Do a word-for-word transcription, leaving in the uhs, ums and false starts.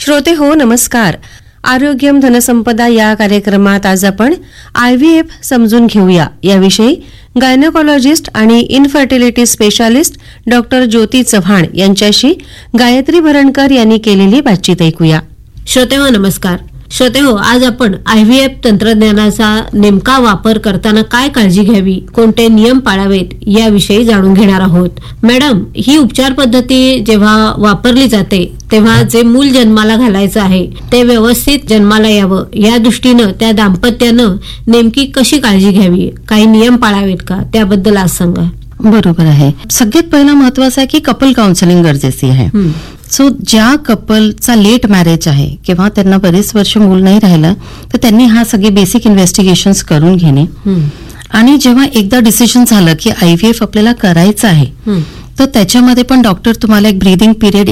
श्रोते हो नमस्कार. आरोग्यम धनसंपदा या कार्यक्रमात आज आपण आय व्ही एफ समजून घेऊया याविषयी गायनेकोलॉजिस्ट आणि इनफर्टिलिटी स्पेशालिस्ट डॉक्टर ज्योती चव्हाण यांच्याशी गायत्री भरणकर यांनी केलेली बातचीत ऐकूया. श्रोते हो नमस्कार. श्रोते हो, आज आपण आय व्ही एफ तंत्रज्ञानाचा नेमका वापर करताना काय काळजी घ्यावी, कोणते नियम पाळावेत याविषयी जाणून घेणार आहोत. मॅडम, ही उपचार पद्धती जेव्हा वापरली जाते तेव्हा जे मूल जन्माला घालायचं आहे ते व्यवस्थित जन्माला यावं या दृष्टीनं त्या दाम्पत्यानं नेमकी कशी काळजी घ्यावी, काही नियम पाळावेत का, त्याबद्दल आज सांगा. बरोबर आहे. सगळ्यात पहिला महत्वाचं आहे की कपल काउन्सिलिंग गरजेची आहे. सो ज्या कपलचा लेट मॅरेज आहे किंवा त्यांना बरेच वर्ष मूल नाही राहिलं तर त्यांनी हा सगळे बेसिक इन्व्हेस्टिगेशन्स करून घेणे आणि जेव्हा एकदा डिसिजन झालं की आय व्ही एफ आपल्याला करायचं आहे तर त्याच्यामध्ये पण डॉक्टर तुम्हाला एक ब्रीदिंग पिरियड